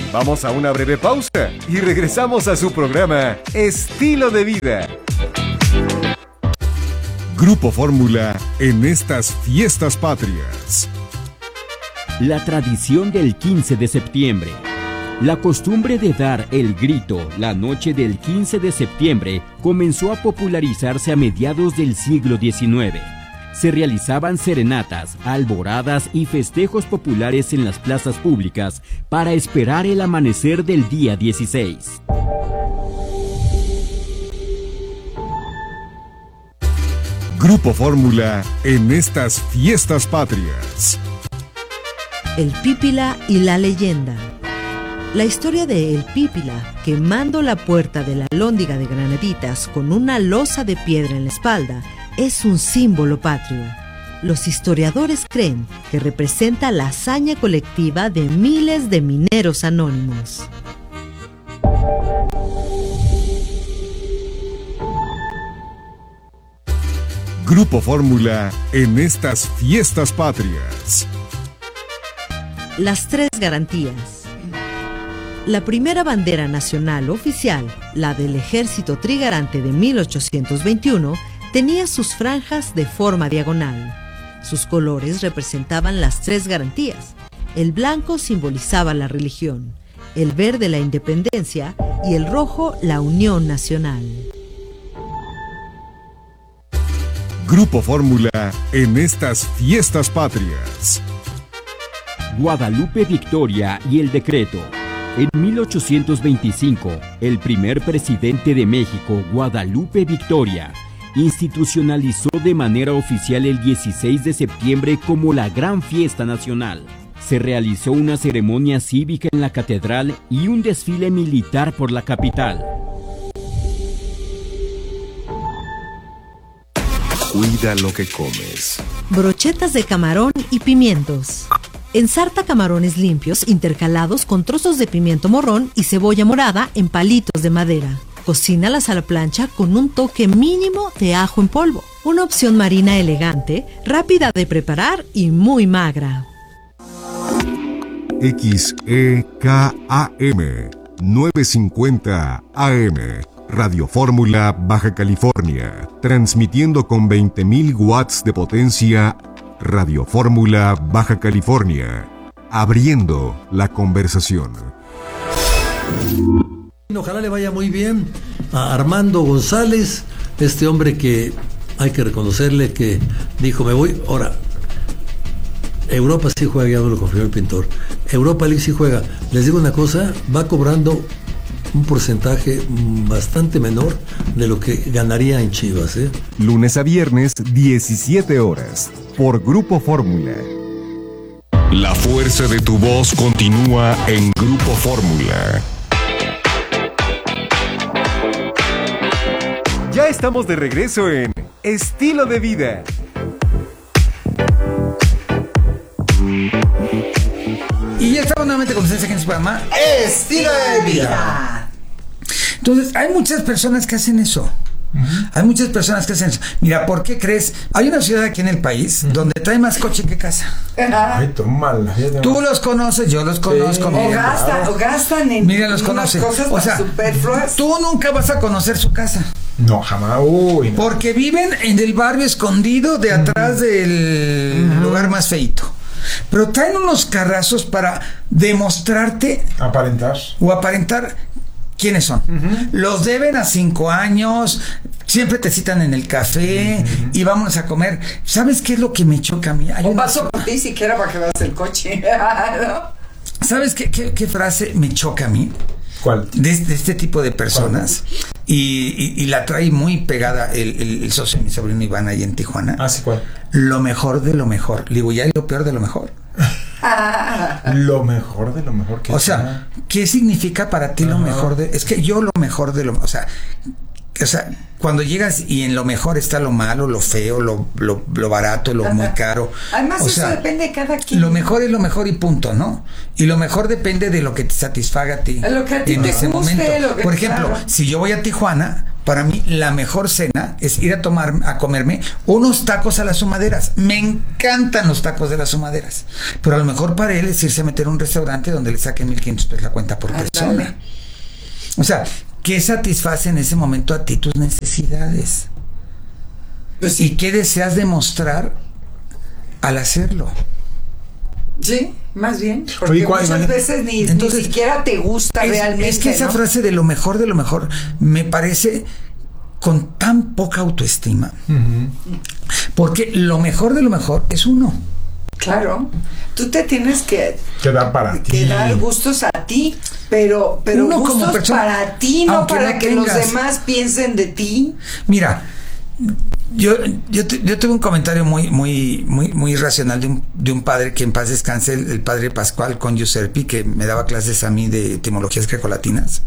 Vamos a una breve pausa y regresamos a su programa Estilo de Vida. Grupo Fórmula en estas fiestas patrias. La tradición del 15 de septiembre. La costumbre de dar el grito la noche del 15 de septiembre comenzó a popularizarse a mediados del siglo XIX. Se realizaban serenatas, alboradas y festejos populares en las plazas públicas para esperar el amanecer del día 16. Grupo Fórmula en estas fiestas patrias. El Pípila y la leyenda. La historia de El Pípila, quemando la puerta de la Alhóndiga de Granaditas con una losa de piedra en la espalda, es un símbolo patrio. Los historiadores creen que representa la hazaña colectiva de miles de mineros anónimos. Grupo Fórmula en estas fiestas patrias. Las tres garantías. La primera bandera nacional oficial, la del Ejército Trigarante de 1821, tenía sus franjas de forma diagonal. Sus colores representaban las tres garantías. El blanco simbolizaba la religión, el verde la independencia y el rojo la unión nacional. Grupo Fórmula en estas fiestas patrias. Guadalupe Victoria y el decreto. En 1825, el primer presidente de México, Guadalupe Victoria, institucionalizó de manera oficial el 16 de septiembre como la gran fiesta nacional. Se realizó una ceremonia cívica en la catedral y un desfile militar por la capital. Cuida lo que comes. Brochetas de camarón y pimientos. Ensarta camarones limpios intercalados con trozos de pimiento morrón y cebolla morada en palitos de madera. Cocínalas a la plancha con un toque mínimo de ajo en polvo. Una opción marina elegante, rápida de preparar y muy magra. XEKAM 950 AM Radio Fórmula Baja California, transmitiendo con 20.000 watts de potencia. Radio Fórmula Baja California, abriendo la conversación. Ojalá le vaya muy bien a Armando González, este hombre que hay que reconocerle que dijo me voy. Ahora, Europa sí juega, ya lo confirmó el pintor. Europa League sí juega. Les digo una cosa, va cobrando un porcentaje bastante menor de lo que ganaría en Chivas, ¿eh? Lunes a viernes, 17 horas, por Grupo Fórmula. La fuerza de tu voz continúa en Grupo Fórmula. Ya estamos de regreso en Estilo de Vida. Y ya estamos nuevamente con ustedes aquí en su programa Estilo de Vida. Entonces, hay muchas personas que hacen eso. Hay muchas personas que hacen eso. Mira, ¿por qué crees? Hay una ciudad aquí en el país donde trae más coche que casa. Ay, tómala. Tú los conoces, yo los conozco. Sí, Mira, o gastan en los conoce. cosas O sea, superfluas. tú nunca vas a conocer su casa. No, jamás. Uy, no. Porque viven en el barrio escondido de atrás del lugar más feito. Pero traen unos carrazos para demostrarte aparentar quiénes son. Los deben a 5 años, siempre te citan en el café y vámonos a comer. ¿Sabes qué es lo que me choca a mí? Un vaso por ti siquiera para que veas el coche. ¿No? ¿Sabes qué frase me choca a mí? ¿Cuál? De este tipo de personas. Y la trae muy pegada el socio de mi sobrino Iván ahí en Tijuana. Ah, sí, ¿cuál? Lo mejor de lo mejor. Le digo, ya es lo peor de lo mejor. Lo mejor de lo mejor que o sea, ¿qué significa para ti lo mejor de? Es que yo lo mejor de lo, o sea, cuando llegas y en lo mejor está lo malo, lo feo, lo barato, lo muy caro. Además, o eso sea, depende de cada quien. Lo mejor es lo mejor y punto, ¿no? Y lo mejor depende de lo que te satisfaga a ti lo que a ti en te ese guste, momento. Lo que Por ejemplo, si yo voy a Tijuana, para mí la mejor cena es ir a comerme unos tacos a las Humaderas. Me encantan los tacos de las Humaderas, pero a lo mejor para él es irse a meter a un restaurante donde le saquen 1,500 pesos la cuenta por persona. O sea, ¿qué satisface en ese momento a ti tus necesidades? Pues sí. ¿Y qué deseas demostrar al hacerlo? Sí, más bien, porque Oye, muchas veces ni siquiera te gusta realmente. Es que esa frase de lo mejor me parece con tan poca autoestima. Porque lo mejor de lo mejor es uno. Claro, tú te tienes que dar para ti. Que dar gustos a ti, pero Uno gustos como persona, para ti, no para no que tengas. los demás piensen de ti. Mira, yo tuve un comentario muy racional de un padre que en paz descanse, el padre Pascual con Giuseppe, que me daba clases a mí de etimologías grecolatinas.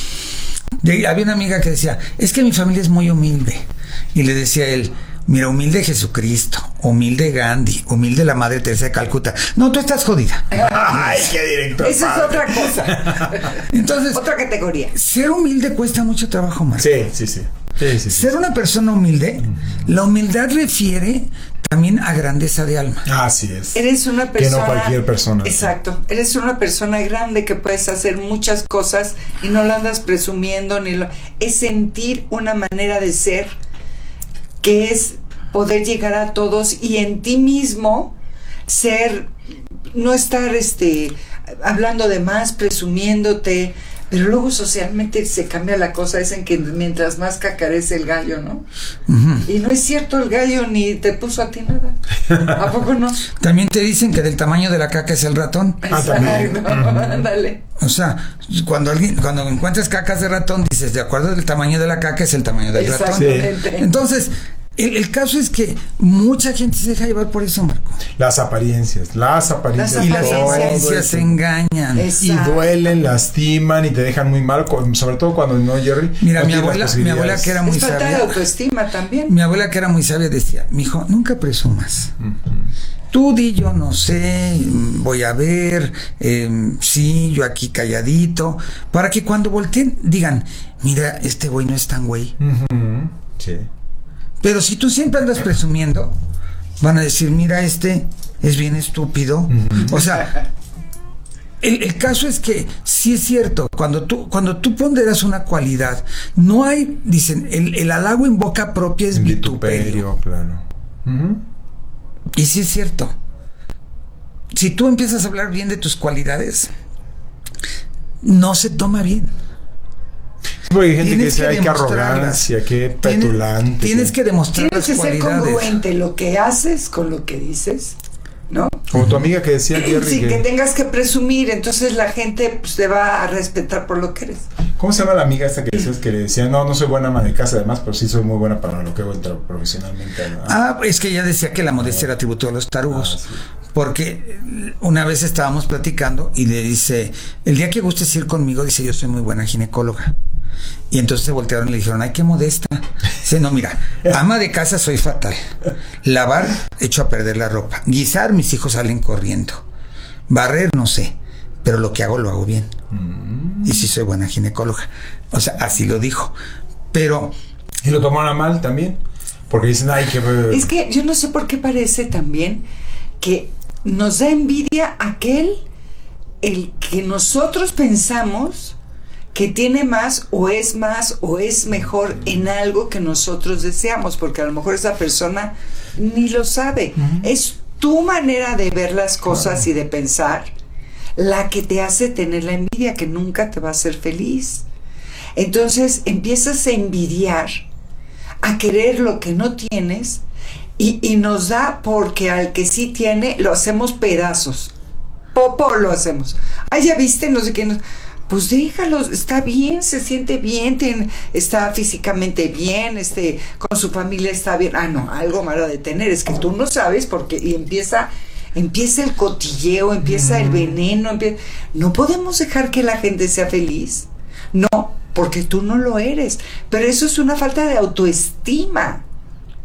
Había una amiga que decía, es que mi familia es muy humilde. Y le decía él, mira, humilde Jesucristo, humilde Gandhi, humilde la Madre Teresa de Calcuta. No, tú estás jodida. Ay, qué directo. Esa es otra cosa. Entonces, otra categoría. Ser humilde cuesta mucho trabajo, Marco. Sí. Ser una persona humilde, la humildad refiere también a grandeza de alma. Así es. Eres una persona. Que no cualquier persona. Exacto. Eres una persona grande que puedes hacer muchas cosas y no la andas presumiendo es sentir una manera de ser que es poder llegar a todos y en ti mismo ser, no estar hablando de más, presumiéndote. Pero luego socialmente se cambia la cosa, es en que mientras más cacarece el gallo, ¿no? Y no es cierto, el gallo ni te puso a ti nada. ¿A poco no? También te dicen que del tamaño de la caca es el ratón. También. Ándale. O sea, cuando encuentras cacas de ratón, dices, de acuerdo del tamaño de la caca es el tamaño del ratón. Exactamente. Entonces, el caso es que mucha gente se deja llevar por eso, Marco. Las apariencias. Y las apariencias engañan. Y duelen, lastiman y te dejan muy mal, sobre todo cuando no, Jerry. Mira, no mi abuela que era muy falta sabia. de autoestima también. Mi abuela que era muy sabia decía, mijo, nunca presumas. Tú di, yo no sé, voy a ver, sí, yo aquí calladito, para que cuando volteen digan, mira, este güey no es tan güey. Sí. Pero si tú siempre andas presumiendo, van a decir, mira, este es bien estúpido. O sea, el caso es que sí es cierto, cuando tú ponderas una cualidad, no hay, dicen, el halago en boca propia es vituperio. Claro. Y sí es cierto. Si tú empiezas a hablar bien de tus cualidades, no se toma bien. Porque hay gente que Tienes dice, que ay, qué arrogancia, qué petulante. Tienes que demostrar Tienes las que ser cualidades. congruente lo que haces con lo que dices, ¿no? Como tu amiga que decía, Jerry, Sí, que tengas que presumir, entonces la gente pues, te va a respetar por lo que eres. ¿Cómo se llama la amiga esta que decías que le decía, no soy buena ama de casa además, pero sí soy muy buena para lo que hago profesionalmente, ¿no? Es que ella decía que la modestia era atributo de los tarugos. Sí. Porque una vez estábamos platicando y le dice, el día que gustes ir conmigo, dice, yo soy muy buena ginecóloga. Y entonces se voltearon y le dijeron, ay, qué modesta. Dice, no, mira, ama de casa soy fatal. Lavar, echo a perder la ropa. Guisar, mis hijos salen corriendo. Barrer, no sé, pero lo que hago lo hago bien. Y sí soy buena ginecóloga. O sea, así lo dijo. Pero... ¿Y lo tomaron a mal también? Porque dicen, ay, qué... Es que yo no sé por qué parece también que nos da envidia el que nosotros pensamos que tiene más o es mejor en algo que nosotros deseamos, porque a lo mejor esa persona ni lo sabe. Es tu manera de ver las cosas y de pensar la que te hace tener la envidia, que nunca te va a hacer feliz. Entonces empiezas a envidiar, a querer lo que no tienes, y nos da porque al que sí tiene lo hacemos pedazos. Popo lo hacemos. Ay, ya viste, no sé qué. Pues déjalo, está bien, se siente bien, está físicamente bien, con su familia está bien. Ah, no, algo malo de tener, es que tú no sabes porque y empieza el cotilleo, empieza el veneno, no podemos dejar que la gente sea feliz. No, porque tú no lo eres. Pero eso es una falta de autoestima.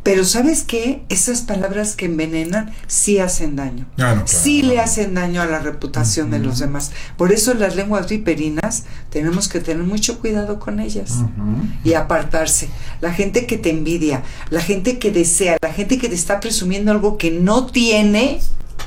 Pero ¿sabes qué? Esas palabras que envenenan sí hacen daño. No, claro, sí le hacen daño a la reputación de los demás. Por eso las lenguas viperinas tenemos que tener mucho cuidado con ellas y apartarse. La gente que te envidia, la gente que desea, la gente que te está presumiendo algo que no tiene,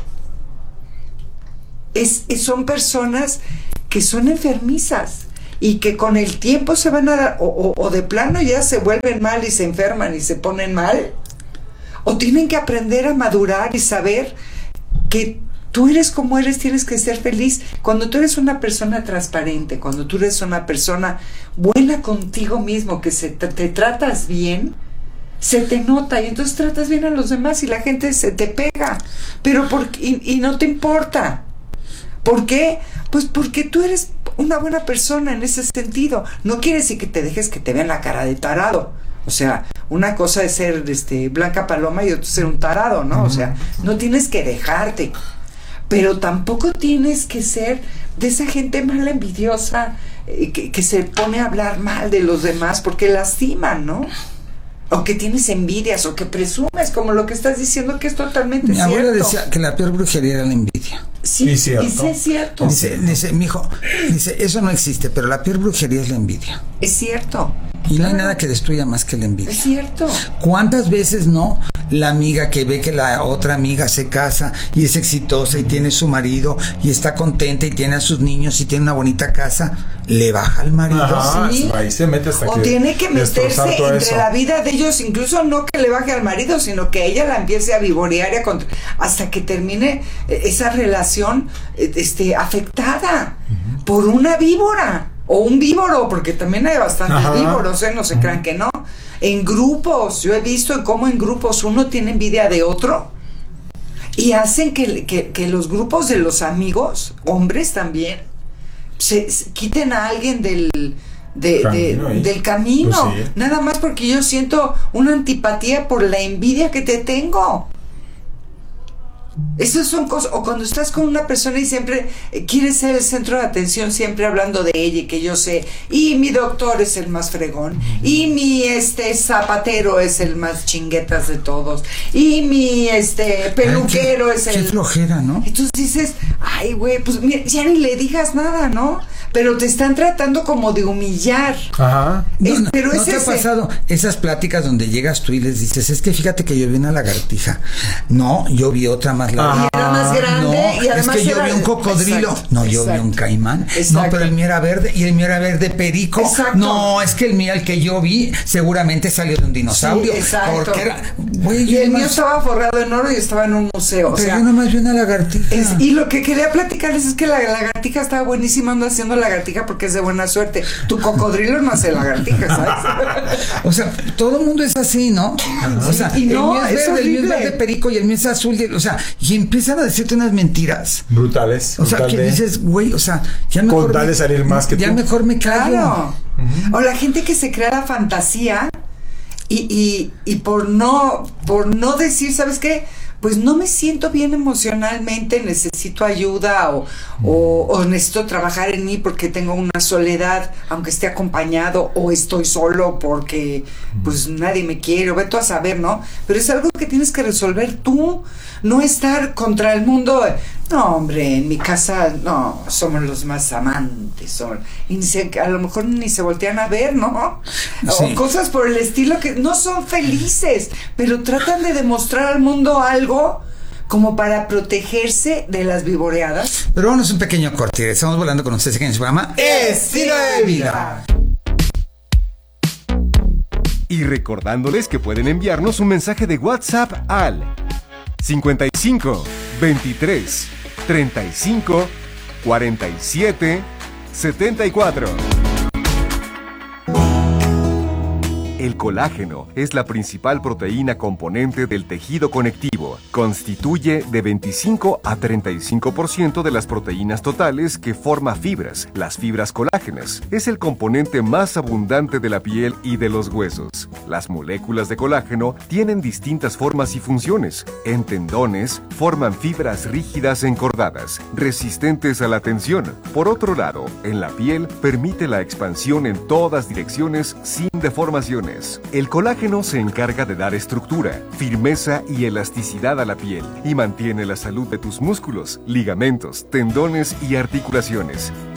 son personas que son enfermizas y que con el tiempo se van a dar, o de plano ya se vuelven mal y se enferman y se ponen mal, o tienen que aprender a madurar y saber que tú eres como eres, tienes que ser feliz. Cuando tú eres una persona transparente, cuando tú eres una persona buena contigo mismo, que te tratas bien, se te nota, y entonces tratas bien a los demás y la gente se te pega, pero y no te importa. ¿Por qué? Pues porque tú eres una buena persona en ese sentido. No quiere decir que te dejes que te vean la cara de tarado. O sea, una cosa es ser Blanca Paloma y otra ser un tarado, ¿no? O sea, no tienes que dejarte. Pero tampoco tienes que ser de esa gente mala, envidiosa, que se pone a hablar mal de los demás porque lastiman, ¿no? O que tienes envidias, o que presumes, como lo que estás diciendo, que es totalmente cierto. Mi abuela decía que la peor brujería era la envidia. Sí, es cierto. Dice, mijo, eso no existe, pero la peor brujería es la envidia. Es cierto. Y no hay nada que destruya más que la envidia. Es cierto. ¿Cuántas veces no? La amiga que ve que la otra amiga se casa y es exitosa y tiene su marido y está contenta y tiene a sus niños y tiene una bonita casa, le baja al marido. Ajá, ¿sí? Ahí se mete hasta o tiene que meterse entre eso. la vida de ellos, incluso no que le baje al marido, sino que ella la empiece a vivorear hasta que termine esa relación afectada por una víbora o un víboro, porque también hay bastantes víboros, no se crean que no. En grupos, yo he visto cómo en grupos uno tiene envidia de otro y hacen que los grupos de los amigos, hombres también, se quiten a alguien del camino, Pues sí. Nada más porque yo siento una antipatía por la envidia que te tengo. Esas son cosas, o cuando estás con una persona y siempre quieres ser el centro de atención, siempre hablando de ella y que yo sé, y mi doctor es el más fregón, y mi zapatero es el más chinguetas de todos, y mi peluquero es el... Qué flojera, ¿no? Entonces dices, ay güey, pues mira, ya ni le digas nada, ¿no? Pero te están tratando como de humillar. Ajá. Pero ¿No te ha pasado esas pláticas donde llegas tú y les dices, es que fíjate que yo vi una lagartija? No, yo vi otra más larga. Y era más grande, no, y además es que yo vi un cocodrilo. Exacto, no, yo vi un caimán. Exacto. No, pero el mío era verde y el mío era verde perico. Exacto. No, es que el mío, el que yo vi, seguramente salió de un dinosaurio. Sí, exacto. Porque era, güey, y el mío estaba forrado en oro y estaba en un museo. Pero yo nomás vi una lagartija. Y lo que quería platicarles es que la lagartija estaba buenísima, ando haciendo lagartija porque es de buena suerte. Tu cocodrilo no hace lagartija, ¿sabes? O sea, todo el mundo es así, ¿no? O sea, y no, el mío es verde, el mío es horrible. verde perico y el mío es azul. O sea, y empiezan a decirte unas mentiras. Brutales. O sea, que dices, güey, o sea, ya mejor con tal de salir más que ya tú. mejor me callo. Claro. O la gente que se crea la fantasía y por no decir, ¿sabes qué? Pues no me siento bien emocionalmente, necesito ayuda o necesito trabajar en mí porque tengo una soledad, aunque esté acompañado, o estoy solo porque pues nadie me quiere, o ve tú a saber, ¿no? Pero es algo que tienes que resolver tú, no estar contra el mundo. No, hombre, en mi casa no, somos los más amantes, a lo mejor ni se voltean a ver, ¿no? Sí. O cosas por el estilo que no son felices, pero tratan de demostrar al mundo algo como para protegerse de las vivoreadas. Pero vámonos un pequeño corte. Estamos volando con ustedes aquí en su programa Estilo de Vida. Y recordándoles que pueden enviarnos un mensaje de WhatsApp al 55 23 35 47 74. El colágeno es la principal proteína componente del tejido conectivo. Constituye de 25 a 35% de las proteínas totales que forma fibras, las fibras colágenas. Es el componente más abundante de la piel y de los huesos. Las moléculas de colágeno tienen distintas formas y funciones. En tendones, forman fibras rígidas encordadas, resistentes a la tensión. Por otro lado, en la piel, permite la expansión en todas direcciones sin deformaciones. tendones. El colágeno se encarga de dar estructura, firmeza y elasticidad a la piel y mantiene la salud de tus músculos, ligamentos, tendones y articulaciones.